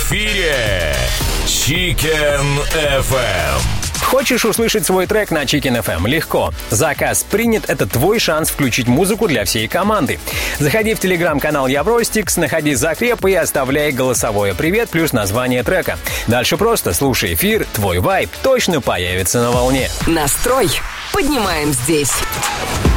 эфире Chicken FM. Хочешь услышать свой трек на Chicken FM? Легко. Заказ принят. Это твой шанс включить музыку для всей команды. Заходи в телеграм-канал Евростикс, находи закреп и оставляй голосовое «Привет» плюс название трека. Дальше просто слушай эфир, твой вайб точно появится на волне. Настрой поднимаем здесь.